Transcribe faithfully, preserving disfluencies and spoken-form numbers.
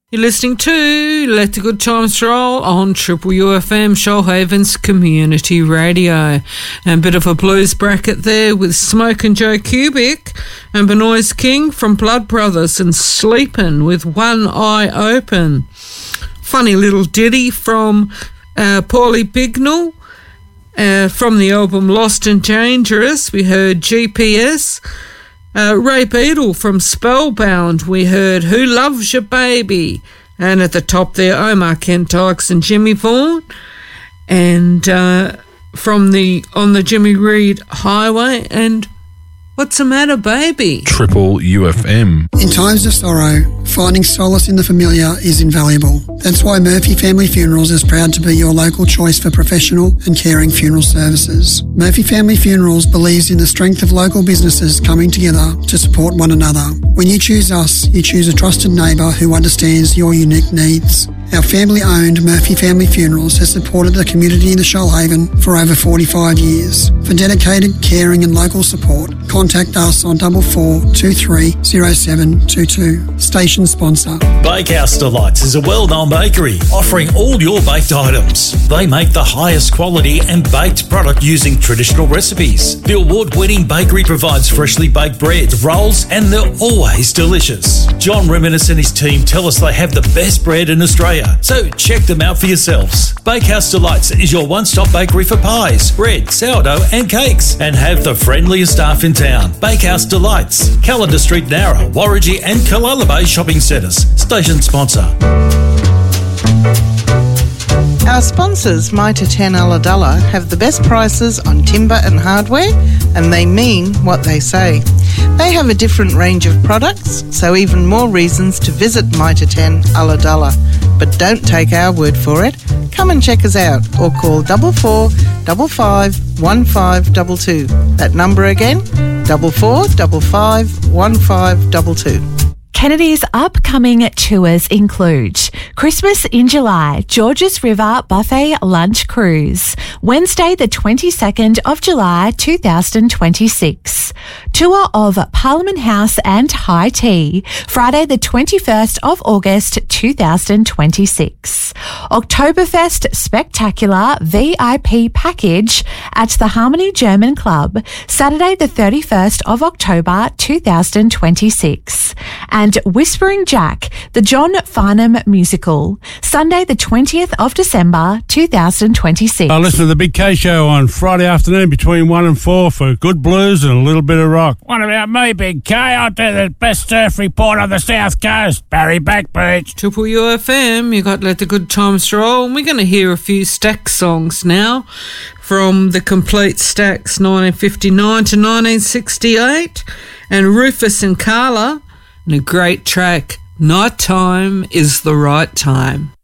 You're listening to Let the Good Times Roll on Triple U F M, Shoalhaven's community radio. And a bit of a blues bracket there with Smoke and Joe Kubik and Benoist King from Blood Brothers and Sleepin' with One Eye Open. Funny little ditty from uh, Paulie Bignell uh, from the album Lost and Dangerous. We heard G P S. Uh, Ray Beadle from Spellbound, we heard Who Loves Your Baby, and at the top there Omar Kent Dykes and Jimmy Vaughan, and uh, from the On the Jimmy Reed Highway and What's the Matter Baby? Triple U F M. In times of sorrow, finding solace in the familiar is invaluable. That's why Murphy Family Funerals is proud to be your local choice for professional and caring funeral services. Murphy Family Funerals believes in the strength of local businesses coming together to support one another. When you choose us, you choose a trusted neighbour who understands your unique needs. Our family-owned Murphy Family Funerals has supported the community in the Shoalhaven for over forty-five years. For dedicated, caring and local support, contact us on double four two three zero seven two two. Station sponsor. Bakehouse Delights is a well-known bakery offering all your baked items. They make the highest quality and baked product using traditional recipes. The award-winning bakery provides freshly baked bread, rolls, and they're always delicious. John Reminis and his team tell us they have the best bread in Australia, so check them out for yourselves. Bakehouse Delights is your one-stop bakery for pies, bread, sourdough and cakes, and have the friendliest staff in town. Bakehouse Delights, Calendar Street, Nowra, Warragee and Killala Bay shopping centres. Station sponsor. Our sponsors, Mitre ten Ulladulla, have the best prices on timber and hardware, and they mean what they say. They have a different range of products, so even more reasons to visit Mitre ten Ulladulla. But don't take our word for it. Come and check us out or call double four double five one five double two. That number again, double four double five one five double two. Kennedy's upcoming tours include Christmas in July, Georges River Buffet Lunch Cruise, Wednesday the twenty-second of July two thousand twenty-six. Tour of Parliament House and High Tea, Friday the twenty-first of August two thousand twenty-six. Oktoberfest Spectacular V I P Package at the Harmony German Club, Saturday the thirty-first of October two thousand twenty-six. And Whispering Jack, the John Farnham Musical, Sunday the twentieth of December two thousand twenty-six. I listen to the Big K Show on Friday afternoon between one and four for good blues and a little bit of rock. What about me, Big K? I'll do the best surf report on the South Coast. Barry Backbeach. Triple U F M, you got Let the Good Times Roll. And we're going to hear a few Stax songs now from the Complete Stax nineteen fifty-nine to nineteen sixty-eight. And Rufus and Carla, and a great track, Nighttime is the Right Time.